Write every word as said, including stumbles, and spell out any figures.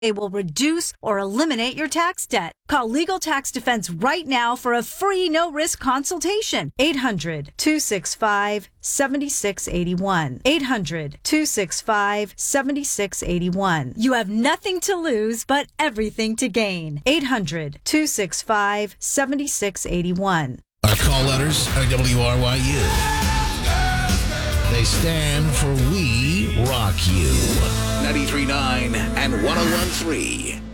They will reduce or eliminate your tax debt. Call Legal Tax Defense right now for a free no-risk consultation. eight hundred, two six five, seven six eight one. eight hundred, two six five, seven six eight one. You have nothing to lose but everything to gain. eight hundred, two six five, seven six eight one. Our call letters are W R Y U. They stand for We Rock You. ninety-three point nine and one oh one point three.